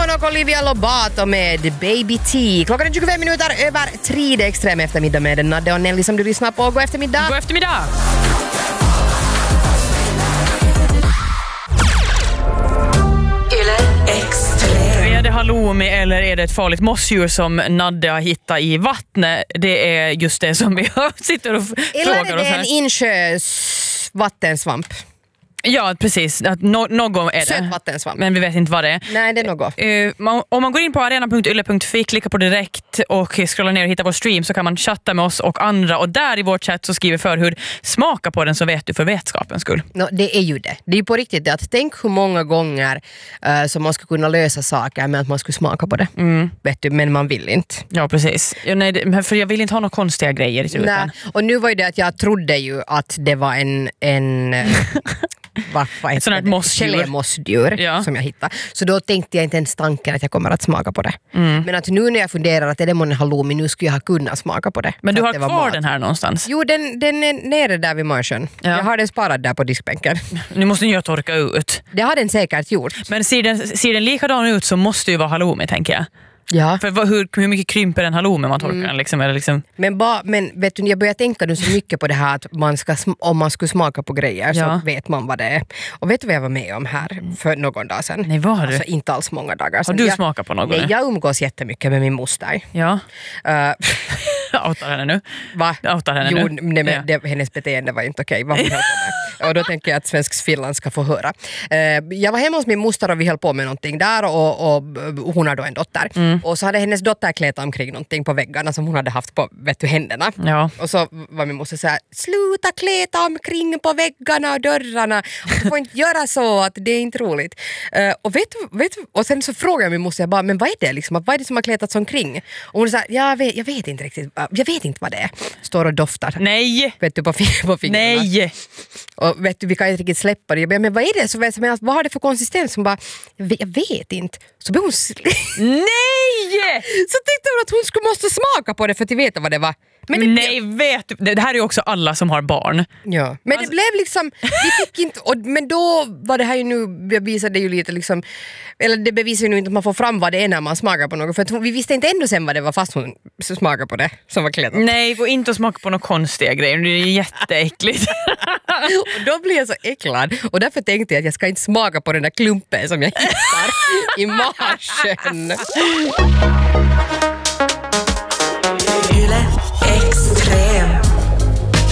Simon och Olivia Lobato med Baby T. Klockan är 25 minuter över 3. Det är extrem eftermiddag med Nadde och Nelly som du lyssnar på. God eftermiddag. God eftermiddag. Är det halloumi eller är det ett farligt mossdjur som Nadde har hittat i vattnet? Det är just det som vi sitter och frågar oss här. Eller är det en insjövattensvamp? Ja, precis. Någon är det. Sötvattensvamp. Men vi vet inte vad det är. Nej, det är något. Om man går in på arena.yle.fi, klickar på direkt och scrollar ner och hittar vår stream, så kan man chatta med oss och andra. Och där i vår chatt så skriver för hur smaka på den, så vet du för vetskapens skull. No, det är ju det. Det är ju på riktigt det att tänk hur många gånger som man skulle kunna lösa saker med att man skulle smaka på det. Vet du, men man vill inte. Ja, precis. Nej, för jag vill inte ha några konstiga grejer i slutet. Nej, och nu var ju det att jag trodde ju att det var en ett sånt här mossdjur som jag hittade. Så då tänkte jag inte ens tanken att jag kommer att smaka på det. Men att nu när jag funderar att är det månne halloumi, nu skulle jag ha kunnat smaka på det. Men du har kvar den här någonstans? Jo, den är nere där vid marsön. Ja. Jag har den sparad där på diskbänken. Nu måste ni ju torka ut. Det har den säkert gjort. Men ser den likadan ut så måste det ju vara halloumi, tänker jag. Ja. För hur mycket krymper en halloumi man torkar den liksom, eller liksom. Men vet du, jag börjar tänka nu så mycket på det här att om man skulle smaka på grejer så vet man vad det är. Och vet du vad jag var med om här för någon dag sedan? Nej, var du? Alltså inte alls många dagar sedan. Har du smakat på något? Nej, jag umgås jättemycket med min moster. Ja. Outar henne nu. Va? Outar henne jo, nu. Nej, men hennes beteende var inte okej. Vad hon höll på med. Och då tänker jag att Svensk Finland ska få höra. Jag var hemma hos min moster och vi höll på med någonting där och hon har då en dotter. Och så hade hennes dotter kletat omkring någonting på väggarna som hon hade haft på händerna. Ja. Och så var min moster så här: sluta kleta omkring på väggarna och dörrarna. Du får inte göra så, att det är inte roligt. Och och sen så frågade jag min moster, jag bara, men vad är det liksom? Vad är det som har kletats omkring? Och hon sa, jag vet inte riktigt. Jag vet inte vad det är. Står och doftar. Nej! Vet du, på fingrarna. Nej! Och vet du, vi kan inte riktigt släppa det. Jag bara, men vad är det? Så vad har det för konsistens? Hon bara, jag vet inte. Så blev hon Nej! Så tänkte hon att hon måste smaka på det för att veta vad det var. Men nej, vet du, det här är ju också alla som har barn. Ja, men det blev liksom, vi fick inte, men då var det här ju nu, jag visade ju lite liksom, eller det bevisar ju nu inte att man får fram vad det är när man smakar på något, för att vi visste inte ändå sen vad det var fast hon smakade på det som var kletat. Nej, gå inte och smaka på några konstiga grejer, det är jätteäckligt. Och då blir jag så äcklad, och därför tänkte jag att jag ska inte smaka på den där klumpen som jag hittar i marschen.